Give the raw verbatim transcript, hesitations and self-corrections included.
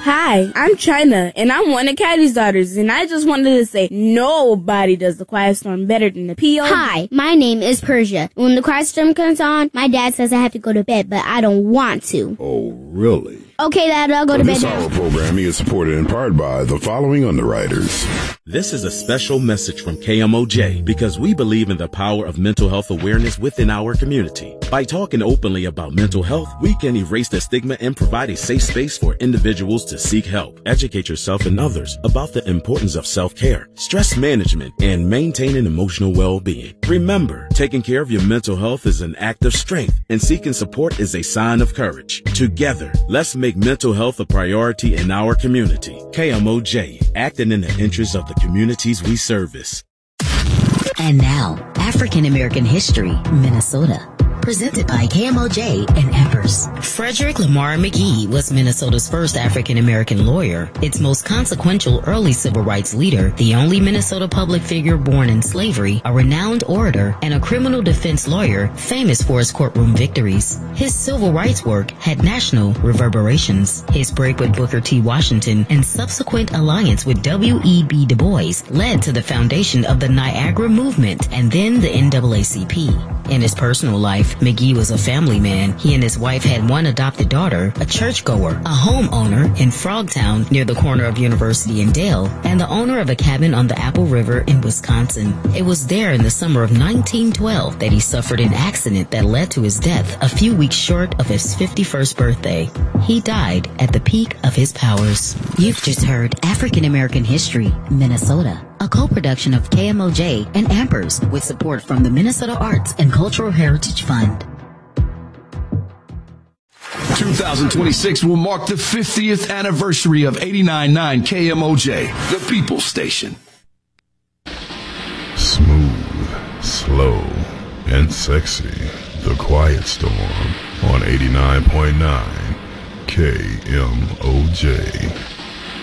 Hi, I'm China, and I'm one of Caddy's daughters, and I just wanted to say nobody does the Quiet Storm better than the P O. Hi, my name is Persia. When the Quiet Storm comes on, my dad says I have to go to bed, but I don't want to. Oh, really? Okay, Dad, I'll go well, to bed this now. This hour programming is supported in part by the following underwriters. This is a special message from K M O J because we believe in the power of mental health awareness within our community. By talking openly about mental health, we can erase the stigma and provide a safe space for individuals to seek help. Educate yourself and others about the importance of self-care, stress management, and maintaining emotional well-being. Remember, taking care of your mental health is an act of strength, and seeking support is a sign of courage. Together, let's make mental health a priority in our community. K M O J, acting in the interest of the communities we service. And now, African American History, Minnesota. Presented by K M O J and Empress. Frederick Lamar McGee was Minnesota's first African-American lawyer, its most consequential early civil rights leader, the only Minnesota public figure born in slavery, a renowned orator, and a criminal defense lawyer famous for his courtroom victories. His civil rights work had national reverberations. His break with Booker T. Washington and subsequent alliance with W E B Du Bois led to the foundation of the Niagara Movement and then the N double A C P. In his personal life, McGee was a family man. He and his wife had one adopted daughter, a churchgoer, a homeowner in Frogtown near the corner of University and Dale, and the owner of a cabin on the Apple River in Wisconsin. It was there in the summer of nineteen twelve that he suffered an accident that led to his death a few weeks short of his fifty-first birthday. He died at the peak of his powers. You've just heard African American History, Minnesota, a co-production of K M O J and Ampers with support from the Minnesota Arts and Cultural Heritage Fund. two thousand twenty-six will mark the fiftieth anniversary of eighty-nine point nine K M O J, the People's Station. Smooth, slow, and sexy. The Quiet Storm on eighty-nine point nine K M O J.